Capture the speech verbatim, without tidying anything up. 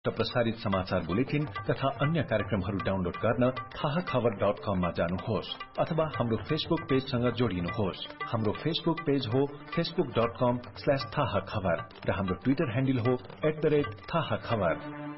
प्रसारित समाचार बुलेटिन तथा अन्य कार्यक्रमहरू डाउनलोड गर्न थाहा खबर डट कम मा जानुहोस् अथवा हाम्रो फेसबुक पेजसँग जोडिनुहोस्। हाम्रो फेसबुक पेज हो फेसबुक डट कम स्ल्याश थाहा खबर र हाम्रो ट्विटर ह्यान्डल हो एट द रेट थाहा खबर।